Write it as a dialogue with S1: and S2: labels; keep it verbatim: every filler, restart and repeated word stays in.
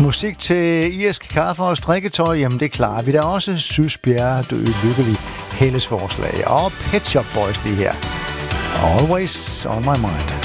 S1: Musik til irsk kaffe og strikketøj, jamen det klarer vi da også. Sys Bjerre, du er lykkelig. Helles forslag. Og Pet Shop Boys lige her. Always on my mind.